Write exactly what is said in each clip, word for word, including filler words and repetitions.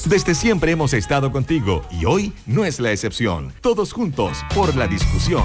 Desde siempre hemos estado contigo y hoy no es la excepción. Todos juntos por la discusión.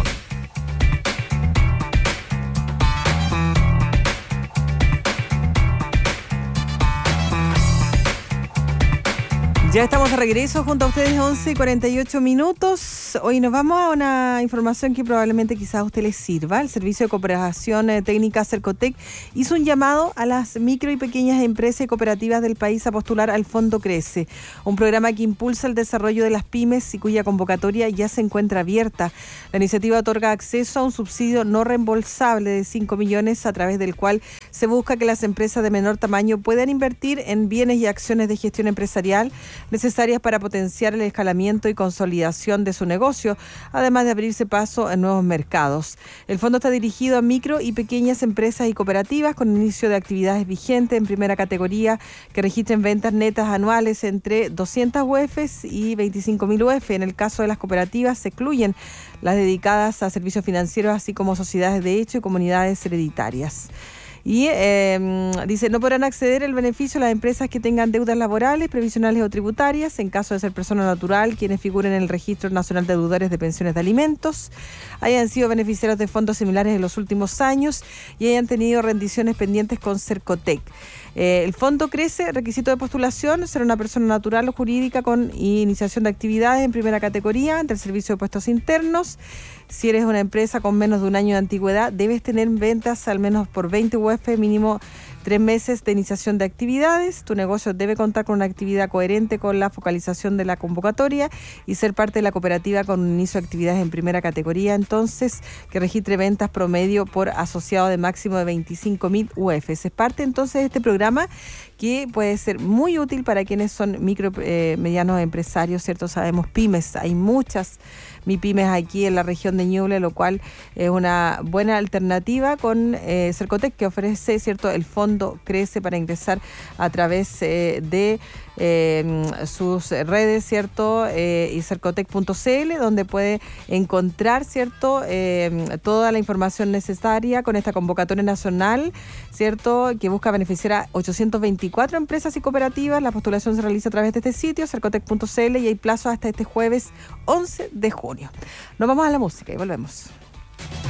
Ya estamos de regreso junto a ustedes, once y cuarenta y ocho minutos. Hoy nos vamos a una información que probablemente quizás a usted les sirva. El Servicio de Cooperación Técnica Cercotec hizo un llamado a las micro y pequeñas empresas y cooperativas del país a postular al Fondo Crece, un programa que impulsa el desarrollo de las pymes y cuya convocatoria ya se encuentra abierta. La iniciativa otorga acceso a un subsidio no reembolsable de cinco millones a través del cual se busca que las empresas de menor tamaño puedan invertir en bienes y acciones de gestión empresarial necesarias para potenciar el escalamiento y consolidación de su negocio, además de abrirse paso en nuevos mercados. El fondo está dirigido a micro y pequeñas empresas y cooperativas con inicio de actividades vigentes en primera categoría que registren ventas netas anuales entre doscientas U Fs y veinticinco mil U F. En el caso de las cooperativas se excluyen las dedicadas a servicios financieros, así como sociedades de hecho y comunidades hereditarias. Y eh, dice, no podrán acceder al beneficio las empresas que tengan deudas laborales, previsionales o tributarias, en caso de ser persona natural, quienes figuren en el Registro Nacional de Deudores de Pensiones de Alimentos, hayan sido beneficiarios de fondos similares en los últimos años y hayan tenido rendiciones pendientes con Cercotec. Eh, el fondo Crece, requisito de postulación, ser una persona natural o jurídica con iniciación de actividades en primera categoría ante el Servicio de Puestos Internos. Si eres una empresa con menos de un año de antigüedad, debes tener ventas al menos por veinte U F, mínimo tres meses de iniciación de actividades. Tu negocio debe contar con una actividad coherente con la focalización de la convocatoria y ser parte de la cooperativa con un inicio de actividades en primera categoría, entonces que registre ventas promedio por asociado de máximo de veinticinco mil U F. Es parte entonces de este programa que puede ser muy útil para quienes son micro, eh, medianos empresarios, ¿cierto? Sabemos pymes, hay muchas MIPYMES aquí en la región de Ñuble, lo cual es una buena alternativa con eh, Cercotec, que ofrece, ¿cierto?, el fondo Crece para ingresar a través eh, de eh, sus redes, ¿cierto?, eh, y cercotec punto c l, donde puede encontrar, ¿cierto?, eh, toda la información necesaria con esta convocatoria nacional, ¿cierto?, que busca beneficiar a ochocientas veinticuatro empresas y cooperativas. La postulación se realiza a través de este sitio, cercotec punto c l, y hay plazo hasta este jueves once de junio. Nos vamos a la música y volvemos.